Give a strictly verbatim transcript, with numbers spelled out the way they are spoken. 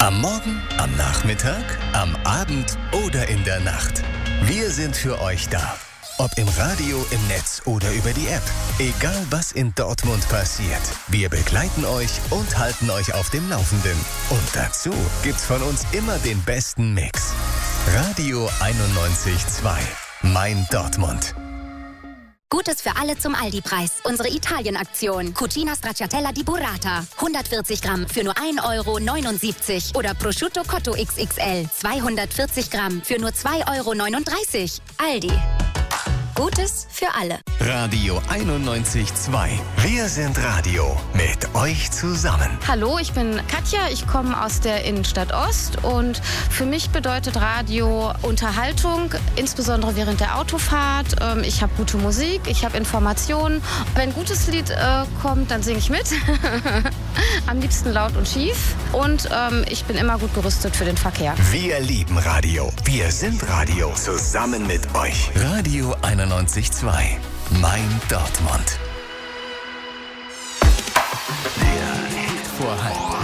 Am Morgen, am Nachmittag, am Abend oder in der Nacht. Wir sind für euch da. Ob im Radio, im Netz oder über die App. Egal was in Dortmund passiert. Wir begleiten euch und halten euch auf dem Laufenden. Und dazu gibt's von uns immer den besten Mix. Radio einundneunzig Komma zwei. Mein Dortmund. Gutes für alle zum Aldi-Preis. Unsere Italien-Aktion. Cucina Stracciatella di Burrata. hundertvierzig Gramm für nur ein Euro neunundsiebzig. Oder Prosciutto Cotto X X L. zweihundertvierzig Gramm für nur zwei Euro neununddreißig. Aldi. Gutes für alle. Radio einundneunzig Komma zwei. Wir sind Radio. Mit euch zusammen. Hallo, ich bin Katja. Ich komme aus der Innenstadt Ost. Und für mich bedeutet Radio Unterhaltung, insbesondere während der Autofahrt. Ich habe gute Musik, ich habe Informationen. Wenn ein gutes Lied äh, kommt, dann singe ich mit. Am liebsten laut und schief. Und ähm, ich bin immer gut gerüstet für den Verkehr. Wir lieben Radio. Wir sind Radio. Zusammen mit euch. Radio einundneunzig Komma zwei. Mein Dortmund. Der Hit vor halb.